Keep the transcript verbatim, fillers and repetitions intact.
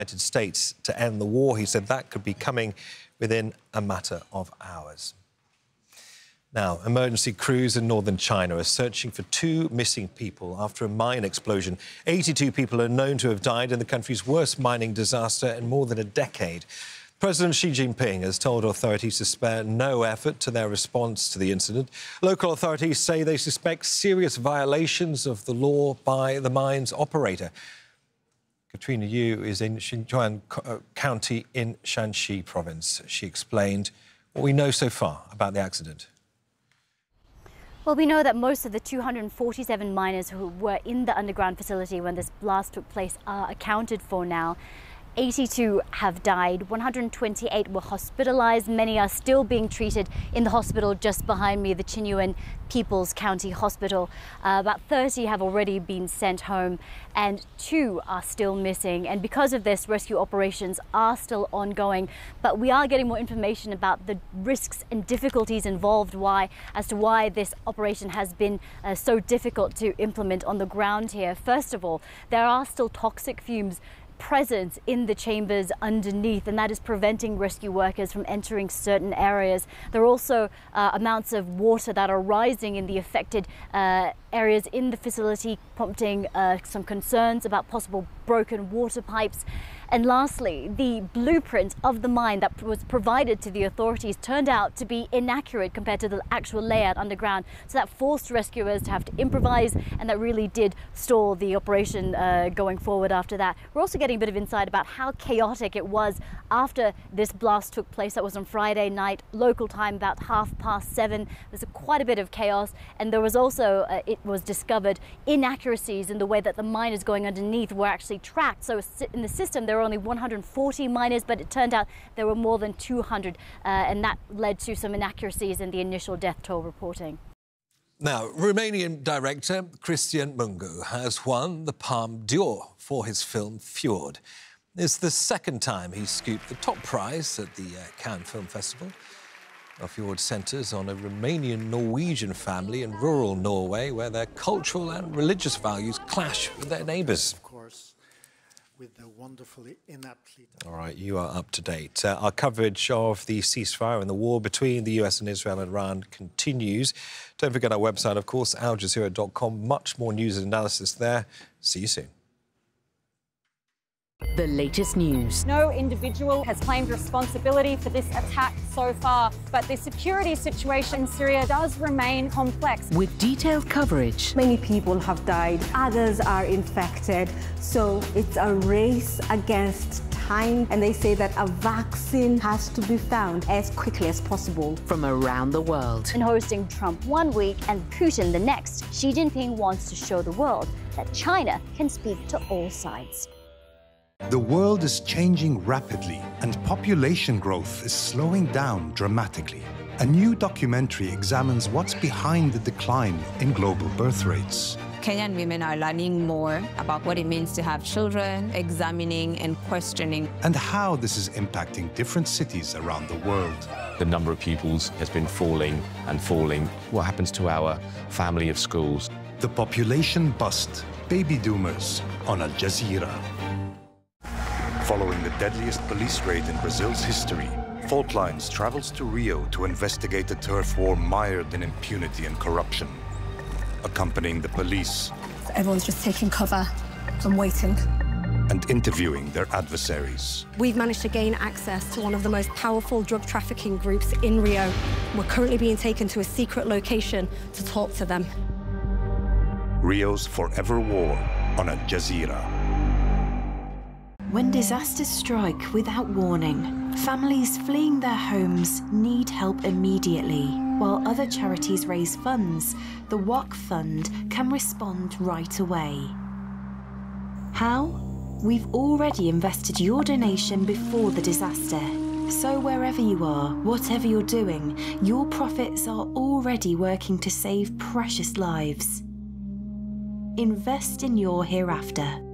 United States to end the war. He said that could be coming within a matter of hours. Now, emergency crews in northern China are searching for two missing people after a mine explosion. eighty-two people are known to have died in the country's worst mining disaster in more than a decade. President Xi Jinping has told authorities to spare no effort to their response to the incident. Local authorities say they suspect serious violations of the law by the mine's operator. Katrina Yu is in Xinjiang County in Shanxi province. She explained what we know so far about the accident. Well, we know that most of the two hundred forty-seven miners who were in the underground facility when this blast took place are accounted for now. eighty-two have died, one hundred twenty-eight were hospitalized. Many are still being treated in the hospital just behind me, the Qinyuan People's County Hospital. Uh, about thirty have already been sent home and two are still missing. And because of this, rescue operations are still ongoing. But we are getting more information about the risks and difficulties involved, why, as to why this operation has been uh, so difficult to implement on the ground here. First of all, there are still toxic fumes present in the chambers underneath, and that is preventing rescue workers from entering certain areas. There are also uh, amounts of water that are rising in the affected uh, areas in the facility, prompting uh, some concerns about possible broken water pipes. And lastly, the blueprint of the mine that was provided to the authorities turned out to be inaccurate compared to the actual layout underground. So that forced rescuers to have to improvise, and that really did stall the operation uh, going forward after that. We're also getting a bit of insight about how chaotic it was after this blast took place. That was on Friday night, local time, about half past seven. There's a, quite a bit of chaos, and there was also, uh, it was discovered, inaccuracies in the way that the miners going underneath were actually tracked. So in the system, there were only one hundred forty miners, but it turned out there were more than two hundred, uh, and that led to some inaccuracies in the initial death toll reporting. Now, Romanian director Cristian Mungiu has won the Palme d'Or for his film Fjord. It's the second time he's scooped the top prize at the uh, Cannes Film Festival. Well, Fjord centres on a Romanian-Norwegian family in rural Norway where their cultural and religious values clash with their neighbours. Of course, with the wonderfully inaptly... All right, you are up to date. Uh, our coverage of the ceasefire and the war between the U S and Israel and Iran continues. Don't forget our website, of course, al jazeera dot com. Much more news and analysis there. See you soon. The latest news. No individual has claimed responsibility for this attack so far, but the security situation in Syria does remain complex. With detailed coverage. Many people have died, others are infected, so it's a race against time, and they say that a vaccine has to be found as quickly as possible. From around the world. In hosting Trump one week and Putin the next, Xi Jinping wants to show the world that China can speak to all sides. The world is changing rapidly, and population growth is slowing down dramatically. A new documentary examines what's behind the decline in global birth rates. Kenyan women are learning more about what it means to have children, examining and questioning. And how this is impacting different cities around the world. The number of pupils has been falling and falling. What happens to our family of schools? The population bust, baby doomers, on Al Jazeera. Following the deadliest police raid in Brazil's history, Fault Lines travels to Rio to investigate a turf war mired in impunity and corruption. Accompanying the police. Everyone's just taking cover and waiting. And interviewing their adversaries. We've managed to gain access to one of the most powerful drug trafficking groups in Rio. We're currently being taken to a secret location to talk to them. Rio's forever war on Al Jazeera. When disasters strike without warning, families fleeing their homes need help immediately. While other charities raise funds, the Waqf Fund can respond right away. How? We've already invested your donation before the disaster. So wherever you are, whatever you're doing, your profits are already working to save precious lives. Invest in your hereafter.